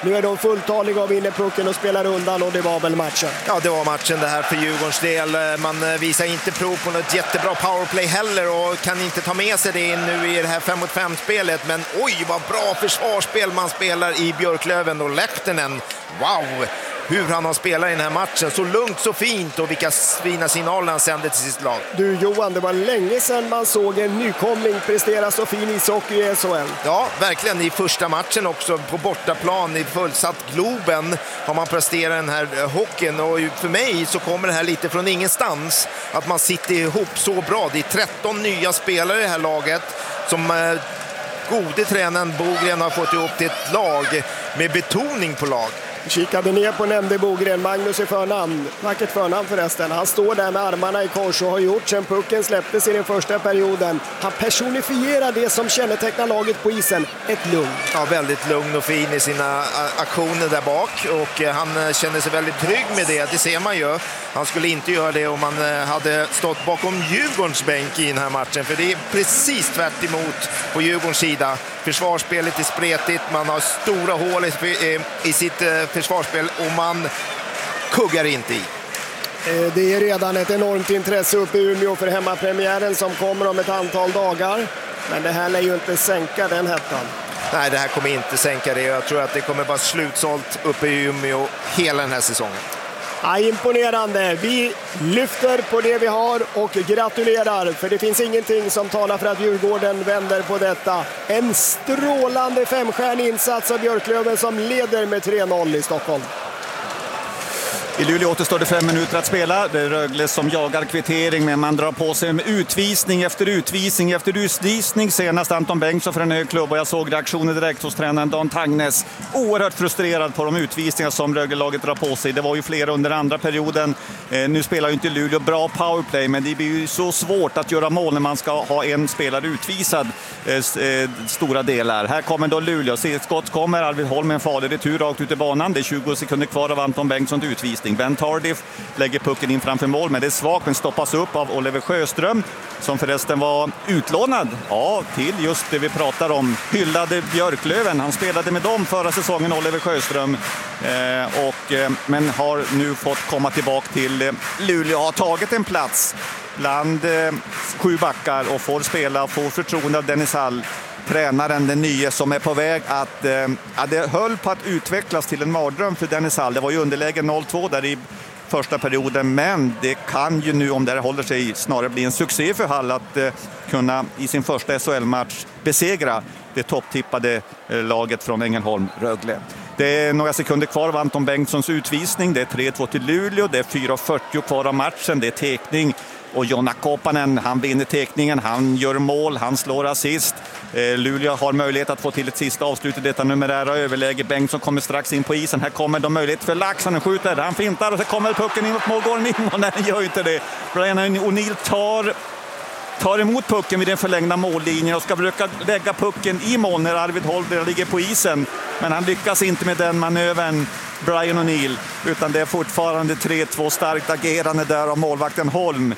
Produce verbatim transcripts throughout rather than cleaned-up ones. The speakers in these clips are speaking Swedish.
Nu är de fulltaliga av vinner pucken och spelar undan, och det var väl matchen. Ja, det var matchen det här för Djurgårdens del. Man visar inte prov på något jättebra powerplay heller och kan inte ta med sig det in nu i det här fem mot fem-spelet. Men oj, vad bra försvarsspel man spelar i Björklöven, och Lehtinen, wow! Hur han har spelat i den här matchen. Så lugnt, så fint, och vilka fina signaler han sände till sitt lag. Du Johan, det var länge sedan man såg en nykomling prestera så fin ishockey i S H L. Ja, verkligen. I första matchen också på bortaplan i fullsatt Globen har man presterat den här hockeyn. Och för mig så kommer det här lite från ingenstans. Att man sitter ihop så bra. Det är tretton nya spelare i det här laget som eh, gode tränaren Bogren har fått ihop till ett lag med betoning på lag. Kikade ner på nämnde Bogren, Magnus i förnamn, vackert förnamn förresten. Han står där med armarna i kors och har gjort sen pucken släpptes i den första perioden. Han personifierar det som kännetecknar laget på isen, ett lugn. Ja, väldigt lugn och fin i sina aktioner där bak, och han känner sig väldigt trygg med det, det ser man ju. Han skulle inte göra det om han hade stått bakom Djurgårdens bänk i den här matchen, för det är precis tvärt emot på Djurgårdens sida. Försvarsspelet är spretigt, man har stora hål i, i sitt försvarsspel och man kuggar inte i. Det är redan ett enormt intresse uppe i Umeå för hemmapremiären som kommer om ett antal dagar. Men det här lär ju inte sänka den hettan. Nej, det här kommer inte sänka det. Jag tror att det kommer vara slutsålt uppe i Umeå hela den här säsongen. Ja, imponerande. Vi lyfter på det vi har och gratulerar, för det finns ingenting som talar för att Djurgården vänder på detta. En strålande femstjärnig insats av Björklöven som leder med tre noll i Stockholm. I Luleå återstår det fem minuter att spela. Det är Rögle som jagar kvittering, men man drar på sig med utvisning efter utvisning efter utvisning. Senast Anton Bengtsson för en hög klubb, och jag såg reaktioner direkt hos tränaren Dan Tangnes. Oerhört frustrerad på de utvisningar som Rögle-laget drar på sig. Det var ju flera under andra perioden. Eh, nu spelar ju inte Luleå bra powerplay, men det blir ju så svårt att göra mål när man ska ha en spelare utvisad eh, eh, stora delar. Här kommer då Luleå. Skott kommer, Arvid Holm med en farlig retur rakt ut i banan. Det är tjugo sekunder kvar av Anton Bengtsson till utvisning. Ben Tardif lägger pucken in framför mål, men det är svagt, men stoppas upp av Oliver Sjöström, som förresten var utlånad ja, till just det vi pratar om, hyllade Björklöven. Han spelade med dem förra säsongen, Oliver Sjöström, eh, och, eh, men har nu fått komma tillbaka till eh, Luleå, har tagit en plats bland eh, sju backar och får spela, får förtroende av Dennis Hall, tränaren, den nya som är på väg att, eh, ja, det höll på att utvecklas till en mardröm för Dennis Hall. Det var ju underläge noll två där i första perioden, men det kan ju nu, om det håller sig, snarare bli en succé för Hall att eh, kunna i sin första S H L-match besegra det topptippade eh, laget från Ängelholm, Rögle. Det är några sekunder kvar av Anton Bengtssons utvisning. Det är tre två till Luleå, det är fyra fyrtio kvar av matchen, det är tekning. Och Jonna Koppanen, han vinner tekningen, han gör mål, han slår assist. Eh, Luleå har möjlighet att få till ett sista avslut i detta numerära överläge. Bengtsson kommer strax in på isen. Här kommer de möjlighet för Lax, han skjuter, han fintar och så kommer pucken in mot målgården in. Och nej, gör ju inte det. Brian O'Neill tar, tar emot pucken vid den förlängda mållinjen och ska försöka lägga pucken i mål när Arvid Holmberg ligger på isen. Men han lyckas inte med den manövern, Brian O'Neill, utan det är fortfarande tre två starkt agerande där av målvakten Holm.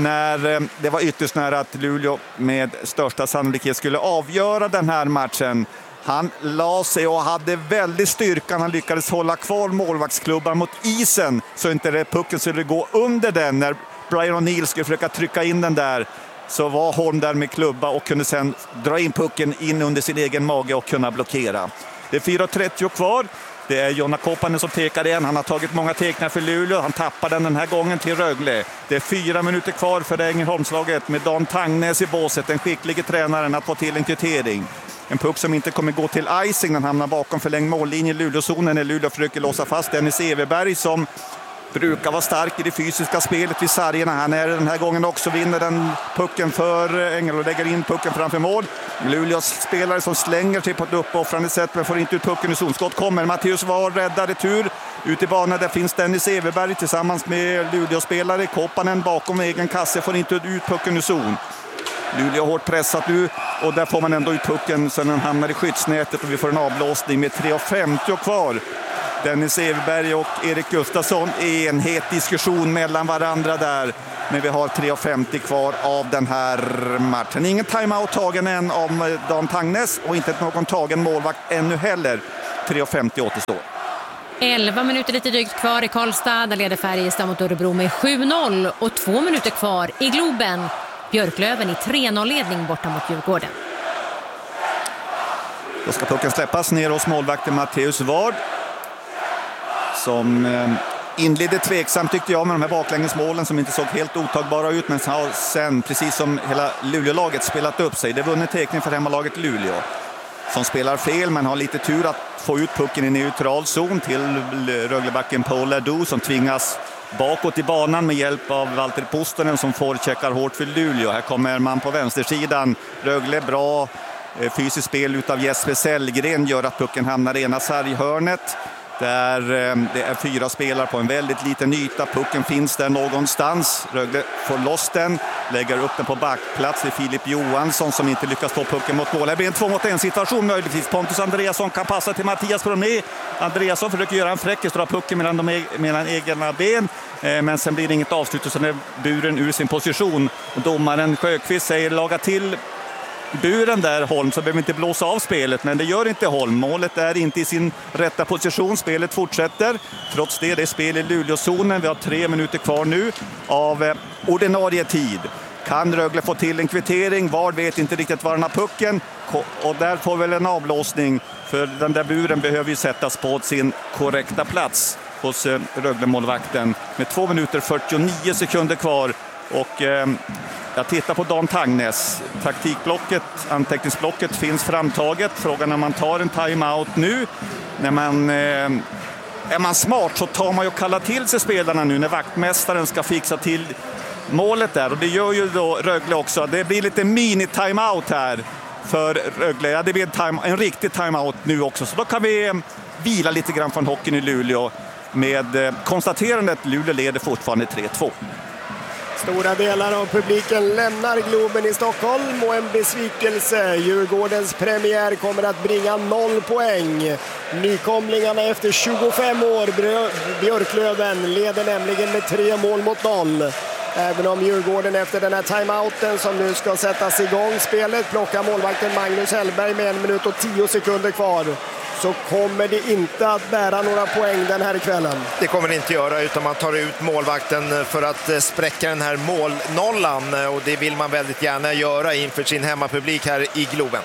När det var ytterst nära att Luleå med största sannolikhet skulle avgöra den här matchen. Han la sig och hade väldigt styrkan. Han lyckades hålla kvar målvaktsklubban mot isen så inte det pucken skulle gå under den. När Brian O'Neill skulle försöka trycka in den där, så var Holm där med klubba och kunde sedan dra in pucken in under sin egen mage och kunna blockera. Det är fyra trettio kvar. Det är Jonna Koppanen som tekar igen. Han har tagit många tekningar för Luleå. Han tappar den den här gången till Rögle. Det är fyra minuter kvar för Ängelholmslaget med Dan Tangnes i båset. Den skicklige tränaren att få till en kvittering. En puck som inte kommer gå till icing. Den hamnar bakom förlängd mållinje i Luleåzonen när Luleå försöker låsa fast Dennis Everberg som brukar vara stark i det fysiska spelet vid sargerna. Han är den här gången också, vinner den pucken för Ängel och lägger in pucken framför mål. Luleås spelare som slänger sig på ett uppoffrande sätt men får inte ut pucken i zonskott. Kommer Mattias var räddar retur. Ut i banan där finns Dennis Everberg tillsammans med Luleå-spelare. Koppanen bakom egen kasse får inte ut pucken i zon. Luleå hårt pressat nu och där får man ändå ut pucken så den hamnar i skyddsnätet och vi får en avblåsning med tre femtio kvar. Dennis Everberg och Erik Gustafsson i en het diskussion mellan varandra där. Men vi har tre femtio kvar av den här matchen. Ingen timeout tagen än av Dan Tangnes och inte någon tagen målvakt ännu heller tre femtio återstår. elva minuter lite drygt kvar i Karlstad. Där leder Färjestad mot Örebro med sju noll och två minuter kvar i Globen. Björklöven i tre noll-ledning borta mot Djurgården. Då ska pucken släppas ner hos målvakten Matteus Ward. Som eh, inledde tveksamt tyckte jag med de här baklängesmålen som inte såg helt otagbara ut. Men har sen, precis som hela Luleå-laget, spelat upp sig. Det vunnit teckning för hemmalaget Luleå. Som spelar fel men har lite tur att få ut pucken i neutral zon till Röglebacken Paul Ladou som tvingas bakåt i banan med hjälp av Walter Pustonen som forecheckar hårt för Luleå. Här kommer man på vänstersidan. Rögle bra fysiskt spel utav Jesper Sellgren gör att pucken hamnar i ena sarghörnet. Där det är fyra spelare på en väldigt liten yta. Pucken finns där någonstans. Rögle får loss den. Lägger upp den på backplats. Det är Filip Johansson som inte lyckas få pucken mot mål. Här blir en två mot en situation möjligtvis. Pontus Andreasson kan passa till Mattias Bromé. Andreasson försöker göra en fräckis. Dra pucken mellan, de, mellan egna ben. Men sen blir det inget avslut och sen är buren ur sin position. Och domaren Sjöqvist säger laga till buren där Holm, så behöver inte blåsa av spelet, men det gör inte Holm. Målet är inte i sin rätta position. Spelet fortsätter. Trots det, det är spel i Luleåzonen. Vi har tre minuter kvar nu av eh, ordinarie tid. Kan Rögle få till en kvittering? Var vet inte riktigt var den har pucken. Och där får väl en avblåsning. För den där buren behöver ju sättas på sin korrekta plats hos eh, Rögle-målvakten. Med två minuter fyrtionio sekunder kvar. Och eh, jag tittar på Dan Tangnes. Taktikblocket, anteckningsblocket finns framtaget. Frågan om man tar en timeout nu. När man, eh, är man smart så tar man ju och kallar till sig spelarna nu när vaktmästaren ska fixa till målet där. Och det gör ju då Rögle också. Det blir lite mini-timeout här för Rögle. Ja, det blir en, time, en riktig timeout nu också. Så då kan vi eh, vila lite grann från hockeyn i Luleå. Med eh, konstaterandet Luleå leder fortfarande tre två. Stora delar av publiken lämnar Globen i Stockholm och en besvikelse. Djurgårdens premiär kommer att bringa noll poäng. Nykomlingarna efter tjugofem år, Björklöven, leder nämligen med tre mål mot noll. Även om Djurgården efter den här timeouten som nu ska sättas igång spelet plockar målvakten Magnus Hellberg med en minut och tio sekunder kvar, så kommer det inte att bära några poäng den här kvällen. Det kommer det inte göra, utan man tar ut målvakten för att spräcka den här målnollan, och det vill man väldigt gärna göra inför sin hemmapublik här i Globen.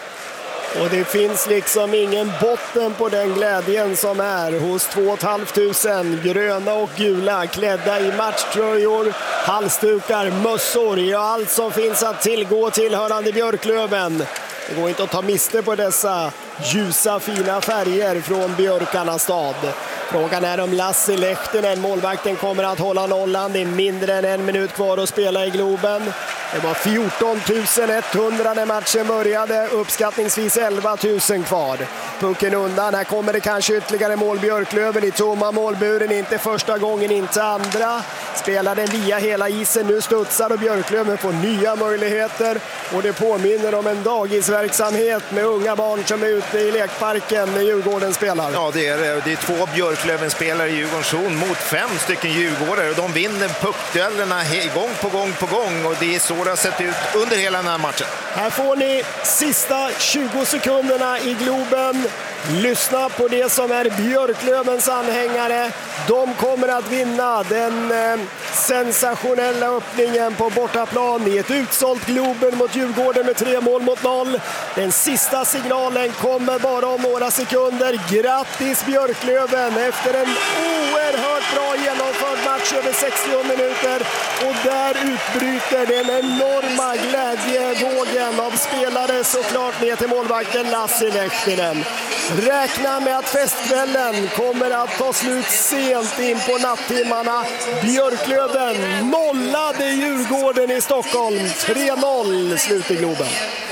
Och det finns liksom ingen botten på den glädjen som är hos två tusen gröna och gula klädda i matchtröjor, halsdukar, mössor, ja, allt som finns att tillgå tillhörande Björklöven. Det går inte att ta miste på dessa ljusa fina färger från Björkarnas stad. Frågan är om Lasse Lehtinen, målvakten, kommer att hålla nollan. Det är mindre än en minut kvar att spela i Globen. Det var fjorton tusen etthundra när matchen började, uppskattningsvis elva tusen kvar. Pucken undan, här kommer det kanske ytterligare mål. Björklöven i tomma målburen, inte första gången, inte andra. Spelar den via hela isen, nu studsar och Björklöven får nya möjligheter. Och det påminner om en dagisverksamhet med unga barn som är ute i lekparken när Djurgården spelar. Ja, det är det. Det är två Björklöven-spelare i Djurgårdens zon mot fem stycken Djurgårdare. Och de vinner puckduellerna gång på gång på gång. Och det är så det har sett ut under hela den här matchen. Här får ni sista tjugo sekunderna i Globen. Lyssna på det som är Björklövens anhängare. De kommer att vinna den eh, sensationella öppningen på bortaplan i ett utsålt Globen mot Djurgården med tre mål mot noll. Den sista signalen kommer bara om några sekunder. Grattis Björklöven efter en oerhört bra genomförd match över sextio minuter. Och där utbryter den enorma glädjevågen av spelare såklart ner till målvakten Lasse Lehtinen. Räkna med att festkvällen kommer att ta slut sent in på nattimmarna. Björklöven nollade Djurgården i Stockholm. tre noll slut i Globen.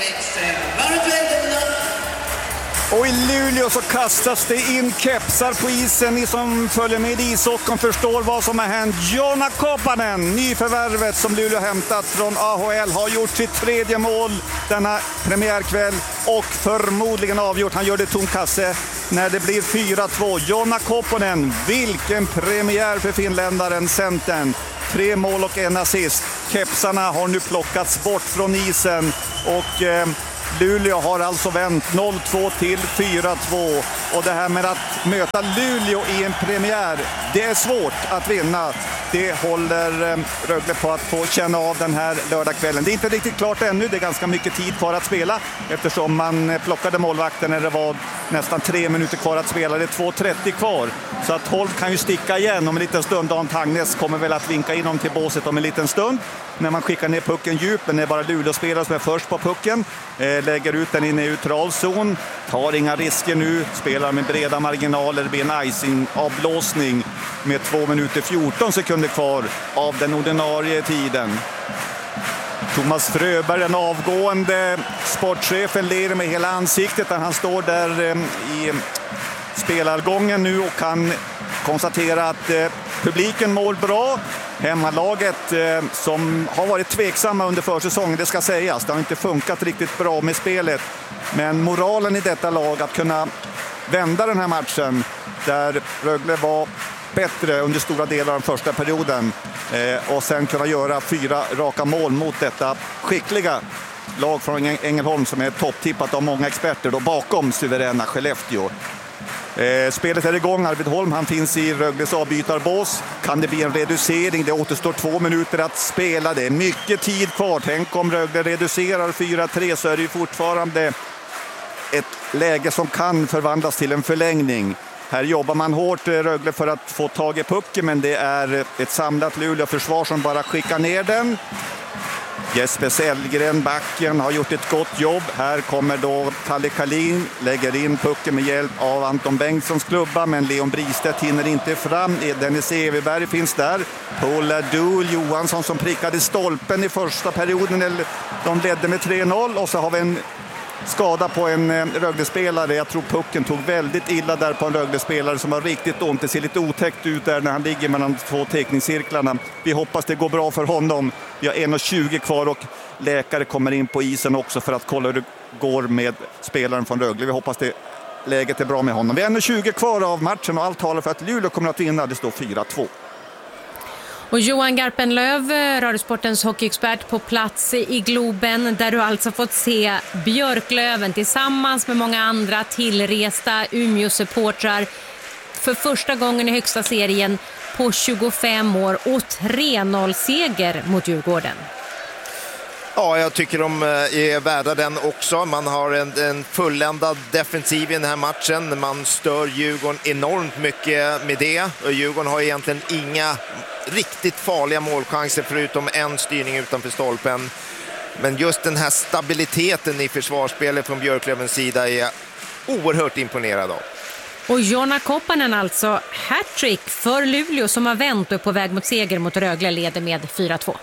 Och i Luleå så kastas det in kepsar på isen. Ni som följer med i ishockeyn förstår vad som har hänt. Joona Koppanen, nyförvärvet som Luleå hämtat från A H L, har gjort sitt tredje mål denna premiärkväll och förmodligen avgjort. Han gör det tom kasse när det blir fyra två. Joona Koppanen, vilken premiär för finländaren, centern. Tre mål och en assist. Kepsarna har nu plockats bort från isen och... Eh, Luleå har alltså vänt noll två till fyra två. Och det här med att möta Luleå i en premiär, det är svårt att vinna. Det håller Rögle på att få känna av den här lördagskvällen. Det är inte riktigt klart ännu, det är ganska mycket tid kvar att spela eftersom man plockade målvakten när det var nästan tre minuter kvar att spela. Det är två trettio kvar, så att Holm kan ju sticka igen om en liten stund. Dan Tangnes kommer väl att vinka in dem till båset om en liten stund när man skickar ner pucken djup. Men det är bara Luleå-spelare som är först på pucken, eh, lägger ut den i neutral zon, tar inga risker nu, spelar med breda marginaler. Det blir en icing-avblåsning med två minuter fjorton sekunder kvar av den ordinarie tiden. Thomas Fröberg, den avgående sportchefen, ler med hela ansiktet när han står där eh, i spelargången nu och kan konstatera att eh, publiken mår bra. Hemmalaget eh, som har varit tveksamma under försäsongen, det ska sägas. Det har inte funkat riktigt bra med spelet. Men moralen i detta lag att kunna vända den här matchen där Rögle var bättre under stora delar av den första perioden eh, och sen kunna göra fyra raka mål mot detta skickliga lag från Ängelholm som är topptippat av många experter då bakom suveräna Skellefteå. Eh, spelet är igång. Arvid Holm, han finns i Rögles avbytarbås. Kan det bli en reducering? Det återstår två minuter att spela. Det är mycket tid kvar. Tänk om Rögle reducerar fyra tre så är det ju fortfarande ett läge som kan förvandlas till en förlängning. Här jobbar man hårt Rögle för att få tag i pucken, men det är ett samlat Luleå-försvar som bara skickar ner den. Jesper Sellgren, backen, har gjort ett gott jobb. Här kommer då Kalle Kalin, lägger in pucken med hjälp av Anton Bengtssons klubba, men Leon Bristedt hinner inte fram. Dennis Everberg finns där. Paul Duhl Johansson som prickade stolpen i första perioden. De ledde med tre noll och så har vi en skada på en Rögle-spelare. Jag tror pucken tog väldigt illa där på en Rögle-spelare som har riktigt ont. Det ser lite otäckt ut där när han ligger mellan två teckningscirklarna. Vi hoppas det går bra för honom. Vi har en tjugo kvar och läkare kommer in på isen också för att kolla hur det går med spelaren från Rögle. Vi hoppas det läget är bra med honom. Vi har en tjugo kvar av matchen och allt talar för att Luleå kommer att vinna. Det står fyra två. Och Johan Garpenlöv, Radiosportens hockeyexpert på plats i Globen, där du alltså fått se Björklöven tillsammans med många andra tillresta Umeå-supportrar för första gången i högsta serien på tjugofem år och tre noll-seger mot Djurgården. Ja, jag tycker de är värda den också. Man har en, en fulländad defensiv i den här matchen. Man stör Djurgården enormt mycket med det. Och Djurgården har egentligen inga riktigt farliga målchanser förutom en styrning utanför stolpen. Men just den här stabiliteten i försvarsspelet från Björklövens sida är jag oerhört imponerad av. Och Jonna Koppanen alltså hattrick för Luleå som har vänt och på väg mot seger mot Rögle, leder med fyra två.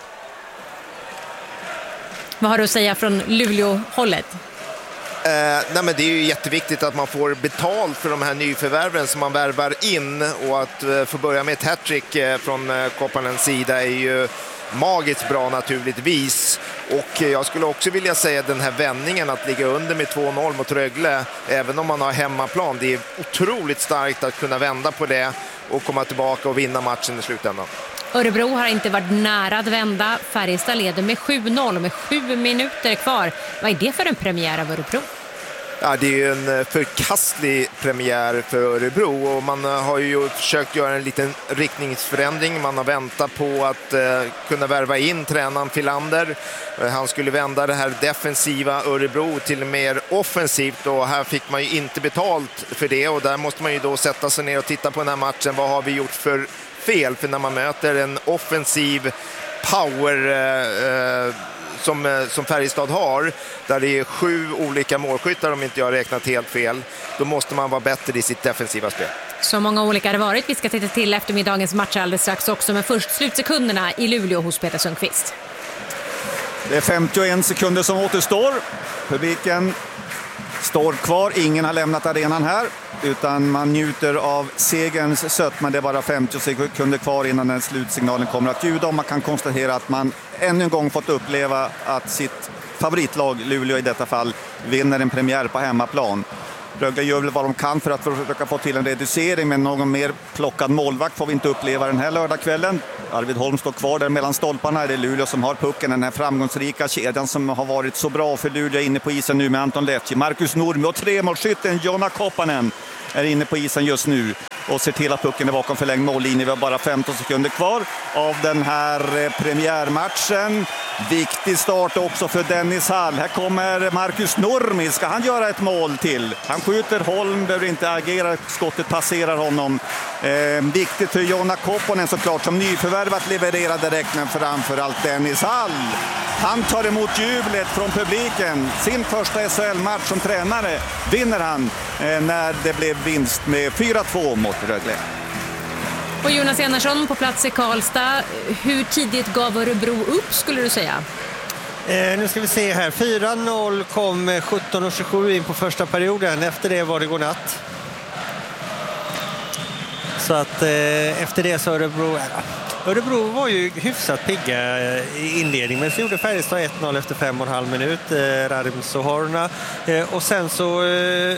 Vad har du att säga från Luleå-hållet? Eh, nej men det är ju jätteviktigt att man får betalt för de här nyförvärven som man värvar in, och att eh, få börja med ett hattrick eh, från eh, Koppanens sida är ju magiskt bra naturligtvis. Och eh, jag skulle också vilja säga den här vändningen att ligga under med två noll mot Rögle, även om man har hemmaplan, det är otroligt starkt att kunna vända på det och komma tillbaka och vinna matchen i slutändan. Örebro har inte varit nära att vända. Färjestad leder med sju noll med sju minuter kvar. Vad är det för en premiär av Örebro? Ja, det är ju en förkastlig premiär för Örebro, och man har ju försökt göra en liten riktningsförändring. Man har väntat på att eh, kunna värva in tränaren Filander. Han skulle vända det här defensiva Örebro till mer offensivt, och här fick man ju inte betalt för det, och där måste man ju då sätta sig ner och titta på den här matchen. Vad har vi gjort för fel? För när man möter en offensiv power eh, som, som Färjestad har, där det är sju olika målskyttar om inte jag har räknat helt fel, då måste man vara bättre i sitt defensiva spel. Så många olika har det varit. Vi ska titta till eftermiddagens match alldeles strax också, men först slutsekunderna i Luleå hos Peter Sundqvist. Det är femtioen sekunder som återstår. Publiken står kvar, ingen har lämnat arenan här, utan man njuter av segerns sötma. Det är bara femtio sekunder kvar innan den slutsignalen kommer att ljuda, och man kan konstatera att man ännu en gång fått uppleva att sitt favoritlag, Luleå i detta fall, vinner en premiär på hemmaplan. Rögle gör väl vad de kan för att försöka få till en reducering, men någon mer plockad målvakt får vi inte uppleva den här lördagskvällen. Arvid Holm står kvar där mellan stolparna. Det är Luleå som har pucken, den här framgångsrika kedjan som har varit så bra för Luleå inne på isen nu med Anton Lehti, Marcus Nurmi och tremålskytten Jonna Koppanen är inne på isen just nu och ser till att pucken är bakom förlängd mållinje. Vi har bara femton sekunder kvar av den här premiärmatchen. Viktig start också för Dennis Hall. Här kommer Marcus Nurmi. Ska han göra ett mål till? Han skjuter, Holm behöver inte agera. Skottet passerar honom. Eh, viktigt för Jonna Koppanen såklart som nyförvärvat levererar direkt, men framförallt Dennis Hall. Han tar emot jublet från publiken. Sin första S H L-match som tränare vinner han eh, när det blev vinst med fyra två mot Rögle. Och Jonas Enarsson på plats i Karlstad. Hur tidigt gav Örebro upp skulle du säga? Eh, nu ska vi se här. fyra noll kom sjutton och tjugosju in på första perioden. Efter det var det godnatt. Så att eh, efter det så Örebro... Örebro var ju hyfsat pigga i inledning, men så gjorde Färjestad ett noll efter fem och en halv minut. Eh, Radims och Horna. Eh, och sen så eh,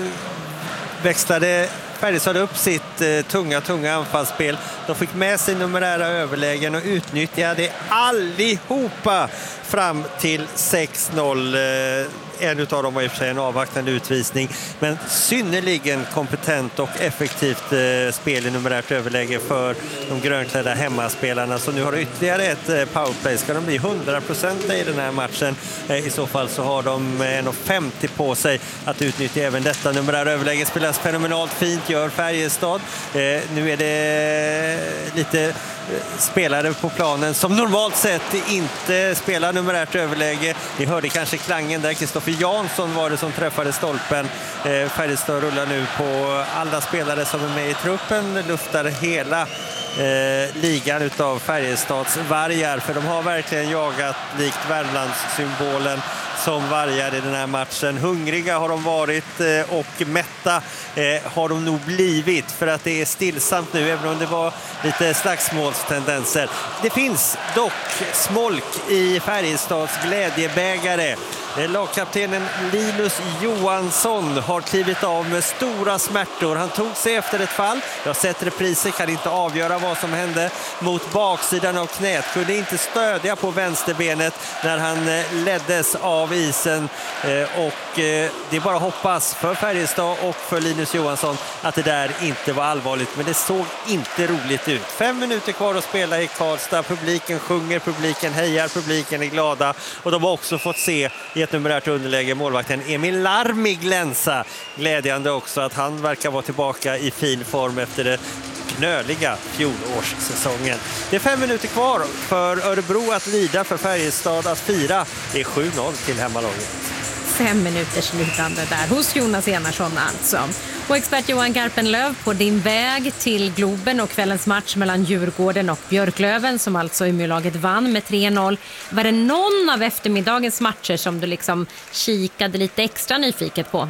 växlade Färjestad upp sitt eh, tunga, tunga anfallsspel. De fick med sig numerära överlägen och utnyttjade allihopa fram till sex noll. Eh, en utav dem var i och för sig en avvaktande utvisning, men synnerligen kompetent och effektivt eh, spel i numerärt överläge för de grönklädda hemmaspelarna. Så nu har de ytterligare ett eh, powerplay. Ska de bli hundra procent i den här matchen? Eh, I så fall så har de en femtio på sig att utnyttja även detta. Numerära överläge spelas fenomenalt fint, gör Färjestad. Eh, nu är det lite spelare på planen som normalt sett inte spelar numerärt överläge. Ni hörde kanske klangen där. Kristoffer Jansson var det som träffade stolpen. Eh, Färjestad rullar nu på alla spelare som är med i truppen. Luftar hela eh, ligan utav Färjestads vargar. För de har verkligen jagat likt Värmlandssymbolen som vargar i den här matchen. Hungriga har de varit eh, och mätta eh, har de nog blivit, för att det är stillsamt nu, även om det var lite slagsmålstendenser. Det finns dock smolk i Färjestads glädjebägare. Lagkaptenen Linus Johansson har klivit av med stora smärtor. Han tog sig efter ett fall. Jag har sett repriser, kan inte avgöra vad som hände mot baksidan av knät. Kunde inte stödja på vänsterbenet när han leddes av isen. Och det är bara hoppas för Färjestad och för Linus Johansson att det där inte var allvarligt. Men det såg inte roligt ut. Fem minuter kvar att spela i Karlstad. Publiken sjunger, publiken hejar, publiken är glada. Och de har också fått se i ett numerärt underläge målvakten Emil Larmi glänsa. Glädjande också att han verkar vara tillbaka i fin form efter det knöliga fjolårssäsongen. Det är fem minuter kvar för Örebro att lida, för Färjestad att fira. Det är sju noll till hemmalaget. Fem minuters lidande där hos Jonas Enarsson alltså. Och expert Johan Garpenlöv på din väg till Globen och kvällens match mellan Djurgården och Björklöven, som alltså Umeålaget vann med tre noll. Var det någon av eftermiddagens matcher som du liksom kikade lite extra nyfiket på?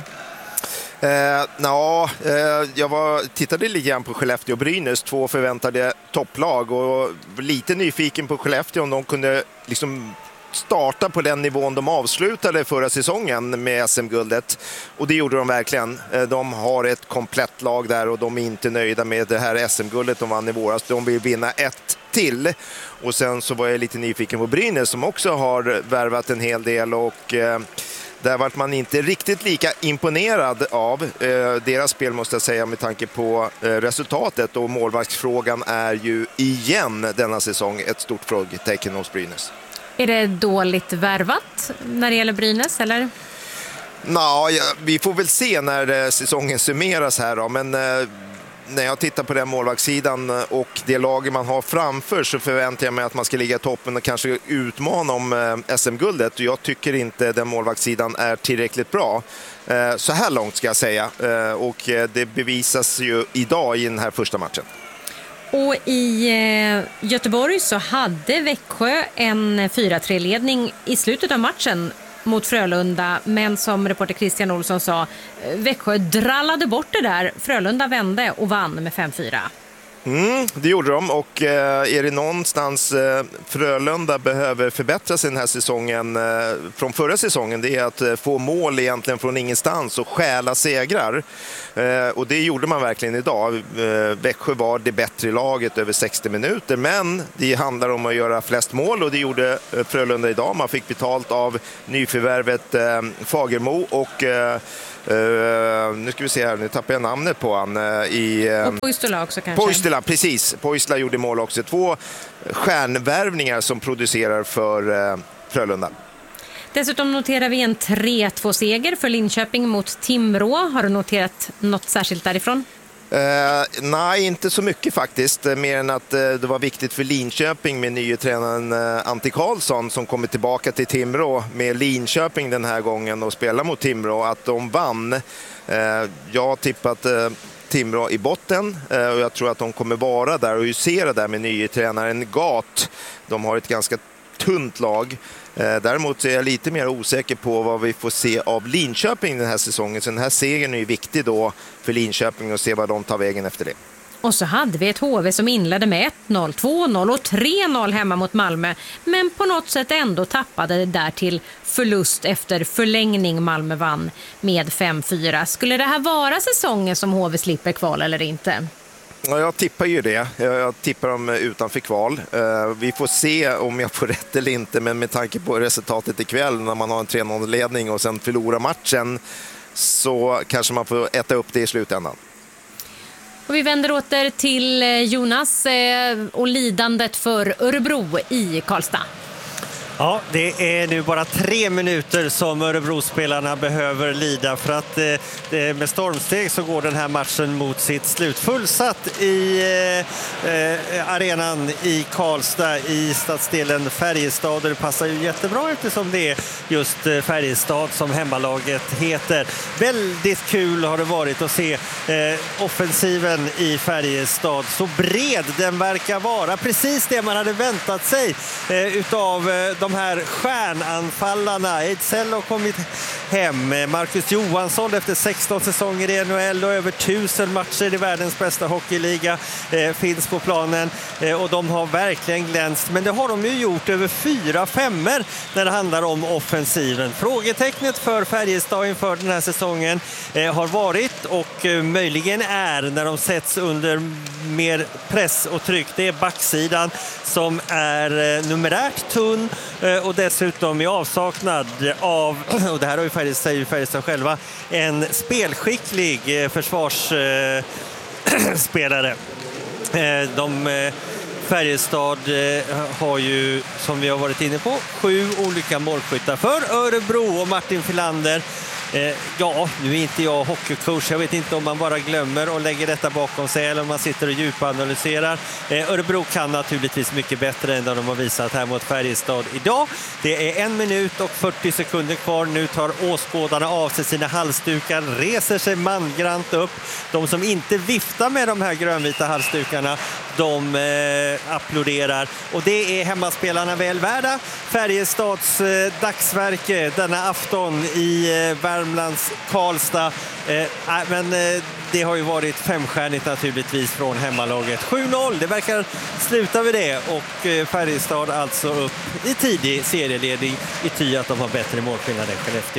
Eh, ja, eh, jag var, tittade lite grann på Skellefteå och Brynäs, två förväntade topplag, och lite nyfiken på Skellefteå om de kunde liksom starta på den nivån de avslutade förra säsongen med S M-guldet. Och det gjorde de verkligen. De har ett komplett lag där och de är inte nöjda med det här S M-guldet de vann i våras. De vill vinna ett till. Och sen så var jag lite nyfiken på Brynäs som också har värvat en hel del, och eh, där var man inte riktigt lika imponerad av eh, deras spel, måste jag säga, med tanke på eh, resultatet. Och målvaktsfrågan är ju igen denna säsong ett stort frågetecken hos Brynäs. Är det dåligt värvat när det gäller Brynäs, eller? Nå, ja, vi får väl se när eh, säsongen summeras här då, men eh, när jag tittar på den målvaktssidan och det laget man har framför, så förväntar jag mig att man ska ligga i toppen och kanske utmana om eh, S M-guldet. Och jag tycker inte den målvaktssidan är tillräckligt bra. Eh, så här långt ska jag säga. Eh, och eh, det bevisas ju idag i den här första matchen. Och i eh, Göteborg så hade Växjö en fyra tre-ledning i slutet av matchen mot Frölunda, men som reporter Christian Olsson sa, Växjö drallade bort det där. Frölunda vände och vann med fem fyra. Mm, det gjorde de, och eh, är det någonstans eh, Frölunda behöver förbättra sig den här säsongen eh, från förra säsongen, det är att eh, få mål egentligen från ingenstans och stjäla segrar. Eh, och det gjorde man verkligen idag. Eh, Växjö var det bättre laget över sextio minuter, men det handlar om att göra flest mål, och det gjorde eh, Frölunda idag. Man fick betalt av nyförvärvet eh, Fagermo och eh, Uh, nu ska vi se här, nu tappar jag namnet på han uh, i... Uh, och Poistula också kanske. Poistula, precis. Poistula gjorde mål också. Två stjärnvärvningar som producerar för uh, Frölunda. Dessutom noterar vi en tre två seger för Linköping mot Timrå. Har du noterat något särskilt därifrån? Uh, nej, inte så mycket faktiskt. Mer än att uh, det var viktigt för Linköping med nye tränaren uh, Antti Karlsson som kommer tillbaka till Timrå med Linköping den här gången och spelar mot Timrå, att de vann. Uh, jag har tippat uh, Timrå i botten uh, och jag tror att de kommer vara där och husera där med nye tränaren Gat. De har ett ganska tunt lag. Däremot är jag lite mer osäker på vad vi får se av Linköping den här säsongen. Så den här segern är ju viktig då för Linköping och se vad de tar vägen efter det. Och så hade vi ett H V som inledde med ett noll, två noll och tre noll hemma mot Malmö. Men på något sätt ändå tappade det där till förlust efter förlängning. Malmö vann med fem fyra. Skulle det här vara säsongen som H V slipper kval eller inte? Ja, jag tippar ju det. Jag tippar dem utanför kval. Vi får se om jag får rätt eller inte, men med tanke på resultatet ikväll när man har en tre noll-ledning och sen förlorar matchen, så kanske man får äta upp det i slutändan. Och vi vänder åter till Jonas och lidandet för Örebro i Karlstad. Ja, det är nu bara tre minuter som Örebro-spelarna behöver lida, för att eh, med stormsteg så går den här matchen mot sitt slut. Fullsatt i eh, arenan i Karlstad i stadsdelen Färjestad. Det passar ju jättebra eftersom det är just Färjestad som hemmalaget heter. Väldigt kul har det varit att se eh, offensiven i Färjestad. Så bred den verkar vara. Precis det man hade väntat sig eh, utav eh, de här stjärnanfallarna. Ejdsell har kommit hem. Marcus Johansson efter sexton säsonger i N H L och över tusen matcher i världens bästa hockeyliga eh, finns på planen. Eh, och de har verkligen glänst. Men det har de ju gjort över fyra femmer när det handlar om offensiven. Frågetecknet för Färjestad inför den här säsongen eh, har varit och eh, möjligen är när de sätts under mer press och tryck. Det är backsidan som är eh, numerärt tunn eh, och dessutom i avsaknad av, och det här har ju Färjestad, säger ju Färjestad själva, en spelskicklig eh, försvarsspelare. Eh, eh, de eh, Färjestad eh, har ju, som vi har varit inne på, sju olika målskyttar för Örebro, och Martin Filander. Eh, ja, nu är inte jag hockeycoach. Jag vet inte om man bara glömmer och lägger detta bakom sig eller om man sitter och djupanalyserar. Eh, Örebro kan naturligtvis mycket bättre än de har visat här mot Färjestad idag. Det är en minut och fyrtio sekunder kvar. Nu tar åskådarna av sig sina halsdukar, reser sig mangrant upp. De som inte viftar med de här grönvita halsdukarna, de eh, applåderar. Och det är hemmaspelarna väl värda. Färjestads eh, dagsverke denna afton i eh, Värmlands Karlstad. Eh, men eh, det har ju varit femstjärnigt naturligtvis från hemmalaget. sju noll, det verkar sluta vid det. Och eh, Färjestad alltså upp i tidig serieledning i ty att de har bättre målskillnad än Skellefteå.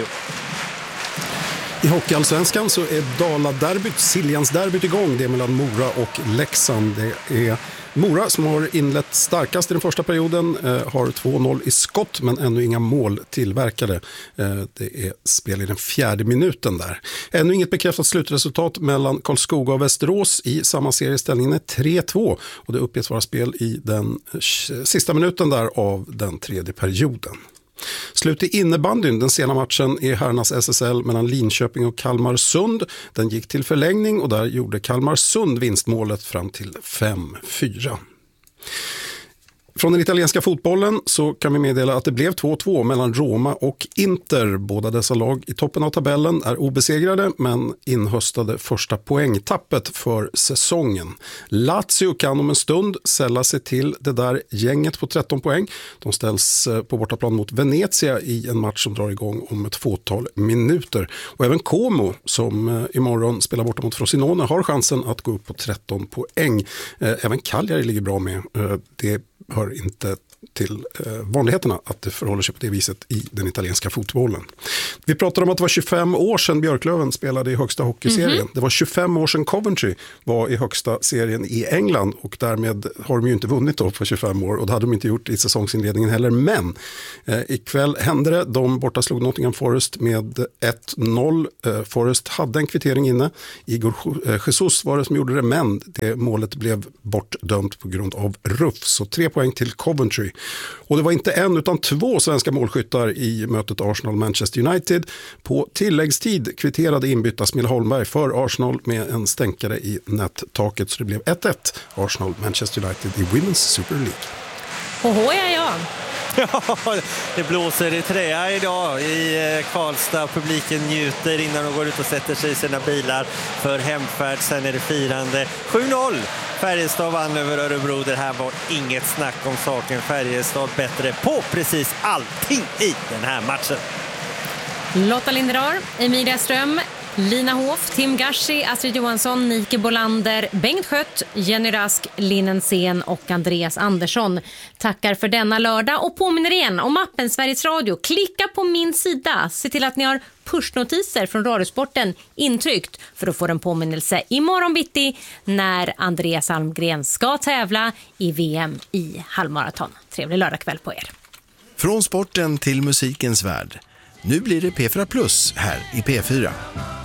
I Hockeyallsvenskan så är Dala-derbyt, Siljansderbyt igång. Det är mellan Mora och Leksand. Det är Mora som har inlett starkast i den första perioden, eh, har två noll i skott men ännu inga mål tillverkade. Eh, det är spel i den fjärde minuten där. Ännu inget bekräftat slutresultat mellan Karlskoga och Västerås i samma serie. Ställningen är tre två och det uppges vara spel i den sista minuten där av den tredje perioden. Slut i innebandyn, den sena matchen är herrarnas S S L mellan Linköping och Kalmarsund. Den gick till förlängning och där gjorde Kalmarsund vinstmålet fram till fem fyra. Från den italienska fotbollen så kan vi meddela att det blev två två mellan Roma och Inter. Båda dessa lag i toppen av tabellen är obesegrade men inhöstade första poängtappet för säsongen. Lazio kan om en stund sälla sig till det där gänget på tretton poäng. De ställs på bortaplan mot Venezia i en match som drar igång om ett fåtal minuter. Och även Como som imorgon spelar borta mot Frosinone har chansen att gå upp på tretton poäng. Även Cagliari ligger bra med. Det hör inte till vanligheterna att det förhåller sig på det viset i den italienska fotbollen. Vi pratar om att det var tjugofem år sedan Björklöven spelade i högsta hockeyserien. Mm-hmm. Det var tjugofem år sedan Coventry var i högsta serien i England och därmed har de ju inte vunnit då på tjugofem år och det hade de inte gjort i säsongsinledningen heller. Men eh, ikväll hände det. De borta slog Nottingham Forest med ett noll. Eh, Forest hade en kvittering inne. Igor Jesus var det som gjorde det, men det målet blev bortdömt på grund av ruff. Så tre poäng till Coventry. Och det var inte en utan två svenska målskyttar i mötet Arsenal-Manchester United. På tilläggstid kvitterade inbytta Smilla Holmberg för Arsenal med en stänkare i nättaket. Så det blev ett ett Arsenal-Manchester United i Women's Super League. Oho, ja, ja. Ja, det blåser i träa idag i Karlstad. Publiken njuter innan de går ut och sätter sig i sina bilar för hemfärd. Sen är det firande. sju noll. Färjestad vann över Örebro. Det här var inget snack om saken. Färjestad bättre på precis allting i den här matchen. Lotta Linderar, Emilia Ström, Lina Hof, Tim Gashi, Astrid Johansson, Nike Bolander, Bengt Schött, Jenny Rask, Linnen Sen och Andreas Andersson tackar för denna lördag och påminner igen om appen Sveriges Radio. Klicka på min sida. Se till att ni har pushnotiser från Radiosporten intryckt för att få en påminnelse imorgon bitti när Andreas Almgren ska tävla i V M i halvmaraton. Trevlig lördagkväll på er. Från sporten till musikens värld. Nu blir det P fyra Plus här i P fyra.